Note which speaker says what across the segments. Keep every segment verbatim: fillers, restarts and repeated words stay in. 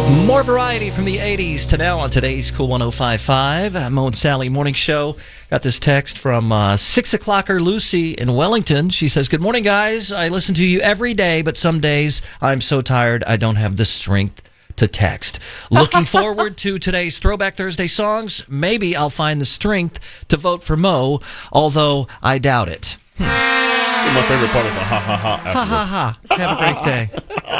Speaker 1: More variety from the eighties to now on today's Cool one oh five point five. Mo and Sally Morning Show. Got this text from uh, six o'clocker Lucy in Wellington. She says, "Good morning, guys. I listen to you every day, but some days I'm so tired I don't have the strength to text. Looking forward to today's Throwback Thursday songs. Maybe I'll find the strength to vote for Mo, although I doubt it." Hmm.
Speaker 2: My favorite part is the ha ha ha.
Speaker 1: Ha ha ha. Have a great day.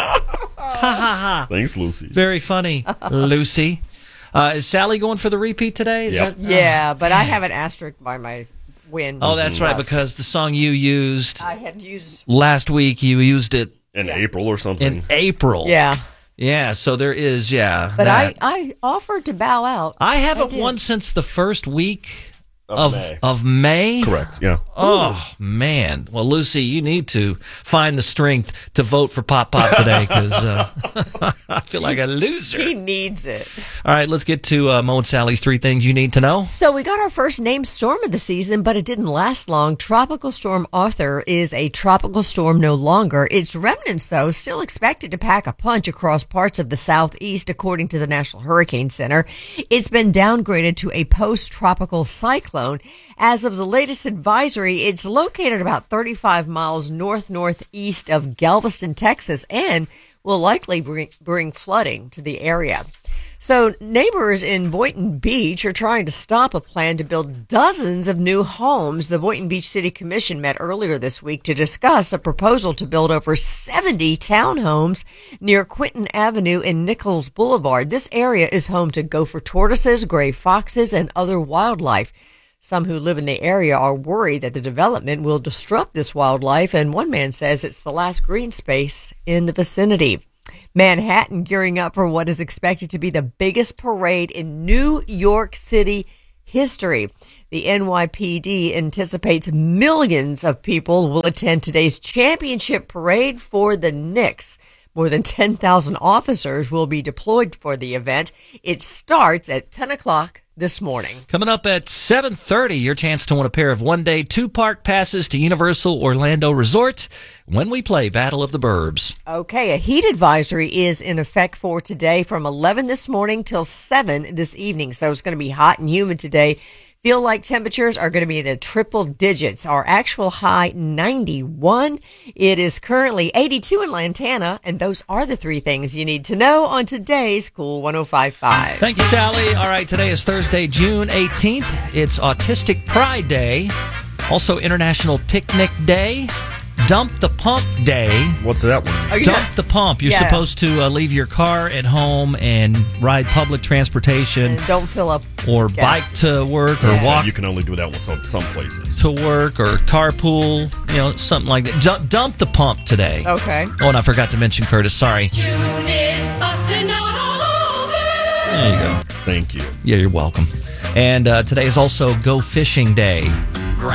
Speaker 1: Ha ha ha.
Speaker 2: Thanks, Lucy.
Speaker 1: Very funny, Lucy. Uh, is Sally going for the repeat today? Is
Speaker 2: Yep.
Speaker 1: that,
Speaker 3: Yeah, but I have an asterisk by my win.
Speaker 1: Oh, that's right,
Speaker 3: last-
Speaker 1: because the song you used
Speaker 3: I had used.
Speaker 1: last week, you used it
Speaker 2: In April or something.
Speaker 1: in April.
Speaker 3: Yeah,
Speaker 1: Yeah, so there is, yeah.
Speaker 3: but I,
Speaker 1: that.
Speaker 3: I offered to bow out.
Speaker 1: I haven't
Speaker 3: did.
Speaker 1: won since the first week
Speaker 2: Of
Speaker 1: of
Speaker 2: May.
Speaker 1: of May.
Speaker 2: Correct, yeah.
Speaker 1: Oh, man. Well, Lucy, you need to find the strength to vote for Pop Pop today because uh, I feel like a loser.
Speaker 3: He needs it.
Speaker 1: All right, let's get to uh, Mo and Sally's three things you need to know.
Speaker 3: So we got our first named storm of the season, but it didn't last long. Tropical Storm Arthur is a tropical storm no longer. Its remnants, though, still expected to pack a punch across parts of the southeast, according to the National Hurricane Center. It's been downgraded to a post-tropical cyclone. As of the latest advisory, it's located about thirty-five miles north-northeast of Galveston, Texas, and will likely bring, bring flooding to the area. So neighbors in Boynton Beach are trying to stop a plan to build dozens of new homes. The Boynton Beach City Commission met earlier this week to discuss a proposal to build over seventy townhomes near Quinton Avenue and Nichols Boulevard. This area is home to gopher tortoises, gray foxes, and other wildlife. Some who live in the area are worried that the development will disrupt this wildlife, and one man says it's the last green space in the vicinity. Manhattan gearing up for what is expected to be the biggest parade in New York City history. The N Y P D anticipates millions of people will attend today's championship parade for the Knicks. More than ten thousand officers will be deployed for the event. It starts at ten o'clock this morning.
Speaker 1: Coming up at seven thirty, your chance to win a pair of one-day two-park passes to Universal Orlando Resort when we play Battle of the Burbs.
Speaker 3: Okay, a heat advisory is in effect for today from eleven this morning till seven this evening. So it's going to be hot and humid today. Feel like temperatures are going to be in the triple digits. Our actual high, ninety-one. It is currently eighty-two in Lantana, and those are the three things you need to know on today's Cool one oh five point five.
Speaker 1: Thank you, Sally. All right, today is Thursday, June eighteenth. It's Autistic Pride Day. Also International Picnic Day. Dump the Pump Day.
Speaker 2: What's that one?
Speaker 3: Are you
Speaker 1: Dump
Speaker 3: not-
Speaker 1: the pump. You're
Speaker 3: Yeah.
Speaker 1: supposed to uh, leave your car at home and ride public transportation
Speaker 3: And don't fill up
Speaker 1: or
Speaker 3: gas.
Speaker 1: bike to work or
Speaker 3: Yeah.
Speaker 1: walk
Speaker 2: You can only do that with some, some places.
Speaker 1: to work or carpool, you know, something like that. Dump, dump the pump today.
Speaker 3: Okay.
Speaker 1: Oh, and I forgot to mention Curtis. Sorry.
Speaker 4: June is busting all over.
Speaker 1: There you go.
Speaker 2: Thank you.
Speaker 1: Yeah, you're welcome. And uh, today is also Go Fishing Day.